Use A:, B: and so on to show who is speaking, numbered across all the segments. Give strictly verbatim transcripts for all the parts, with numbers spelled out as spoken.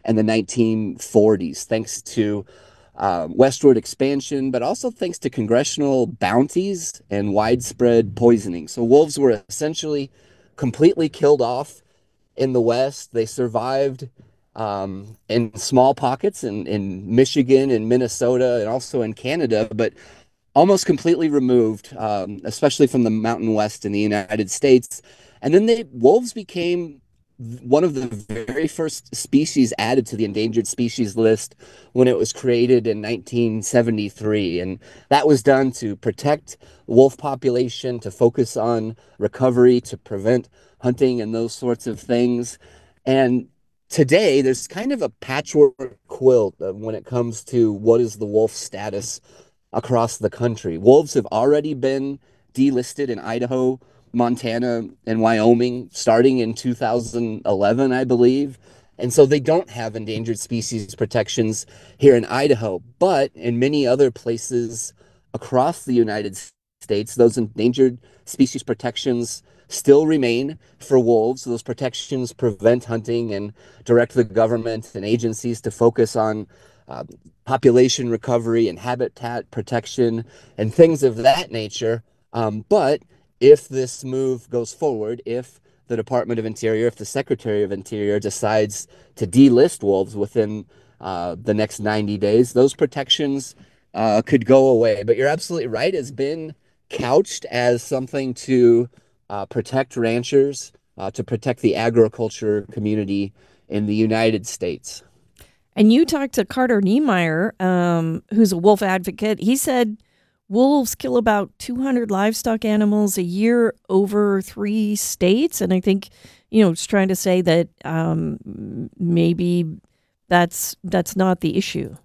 A: and the nineteen forties, thanks to uh, westward expansion, but also thanks to congressional bounties and widespread poisoning. So wolves were essentially completely killed off in the West. They survived um, in small pockets in, in Michigan and Minnesota and also in Canada, but almost completely removed, um, especially from the Mountain West in the United States. And then they wolves became one of the very first species added to the endangered species list when it was created in nineteen seventy-three. And that was done to protect wolf population, to focus on recovery, to prevent hunting and those sorts of things. And today there's kind of a patchwork quilt when it comes to what is the wolf status across the country. Wolves have already been delisted in Idaho, Montana, and Wyoming starting in two thousand eleven, I believe. And so they don't have endangered species protections here in Idaho, but in many other places across the United States, those endangered species protections still remain for wolves. Those protections prevent hunting and direct the government and agencies to focus on uh, population recovery and habitat protection and things of that nature. Um, but if this move goes forward, if the Department of Interior, if the Secretary of Interior decides to delist wolves within uh, the next ninety days, those protections uh, could go away. But you're absolutely right. It's been couched as something to uh, protect ranchers, uh, to protect the agriculture community in the United States.
B: And you talked to Carter Niemeyer, um, who's a wolf advocate. He said wolves kill about two hundred livestock animals a year over three states. And I think, you know, it's trying to say that um, maybe that's that's not the issue.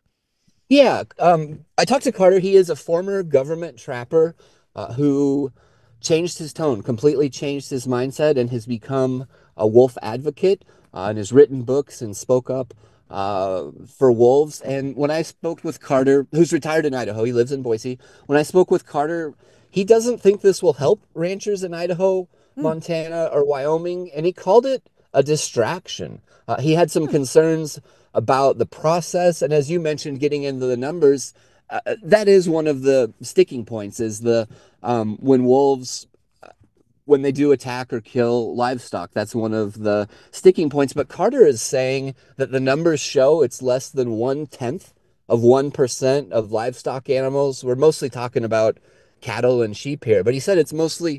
A: Yeah, um, I talked to Carter. He is a former government trapper uh, who changed his tone, completely changed his mindset, and has become a wolf advocate uh, and has written books and spoke up uh, for wolves. And when I spoke with Carter, who's retired in Idaho, he lives in Boise. When I spoke with Carter, he doesn't think this will help ranchers in Idaho,
B: Hmm.
A: Montana, or Wyoming, and he called it a distraction. Uh, he had some
B: Hmm.
A: concerns about the process, and as you mentioned, getting into the numbers, uh, that is one of the sticking points. Is the um, when wolves when they do attack or kill livestock. That's one of the sticking points. But Carter is saying that the numbers show it's less than one tenth of one percent of livestock animals. We're mostly talking about cattle and sheep here, but he said it's mostly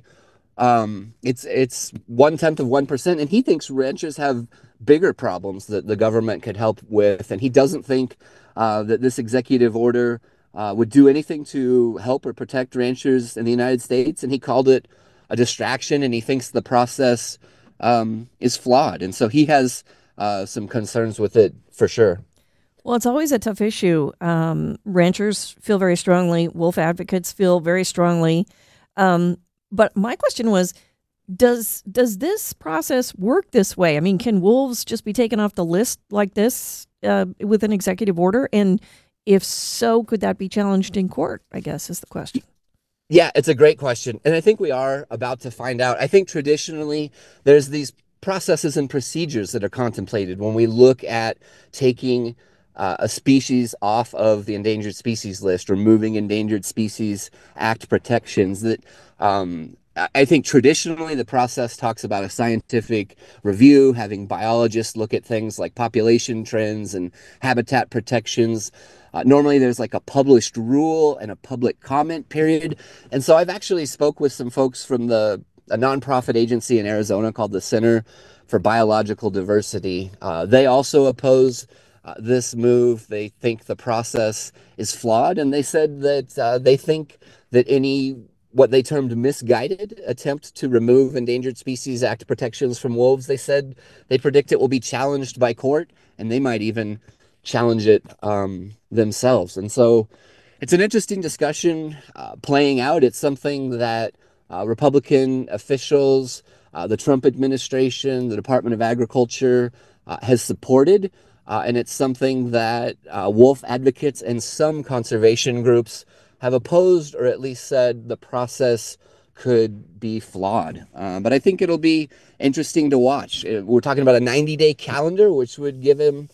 A: um, it's it's one tenth of one percent, and he thinks ranchers have bigger problems that the government could help with, and he doesn't think uh, that this executive order uh, would do anything to help or protect ranchers in the United States. And he called it a distraction, and he thinks the process um, is flawed, and so he has uh, some concerns with it for sure.
B: Well, it's always a tough issue. Um, ranchers feel very strongly, wolf advocates feel very strongly. Um, but my question was, does does this process work this way? I mean, can wolves just be taken off the list like this uh, with an executive order? And if so, could that be challenged in court? I guess is the question.
A: Yeah, it's a great question. And I think we are about to find out. I think traditionally there's these processes and procedures that are contemplated when we look at taking uh, a species off of the endangered species list, removing endangered species act protections that um, I think traditionally the process talks about a scientific review, having biologists look at things like population trends and habitat protections. Uh, normally there's like a published rule and a public comment period. And so I've actually spoke with some folks from the a nonprofit agency in Arizona called the Center for Biological Diversity. Uh, they also oppose uh, this move. They think the process is flawed, and they said that uh, they think that any what they termed misguided attempt to remove Endangered Species Act protections from wolves, they said they predict it will be challenged by court, and they might even challenge it um, themselves. And so it's an interesting discussion uh, playing out. It's something that uh, Republican officials, uh, the Trump administration, the Department of Agriculture uh, has supported. Uh, and it's something that uh, wolf advocates and some conservation groups have opposed, or at least said the process could be flawed. Uh, but I think it'll be interesting to watch. Uh, We're talking about a ninety day calendar, which would give him